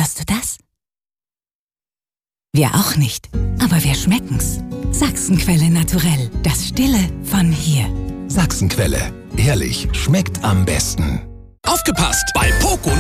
Hörst du das? Wir auch nicht, aber wir schmecken's. Sachsenquelle Naturell, das Stille von hier. Sachsenquelle, ehrlich, schmeckt am besten. Aufgepasst! Bei Poco